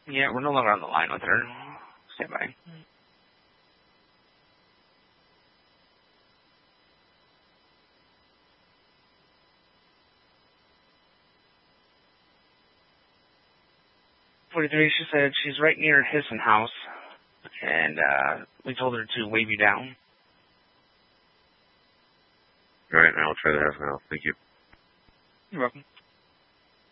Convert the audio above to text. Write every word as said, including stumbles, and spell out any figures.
Yeah, we're no longer on the line with her. Stand by. forty-three, she said she's right near Hisson House, and uh, we told her to wave you down. All right, I'll try the house now. Thank you. You're welcome.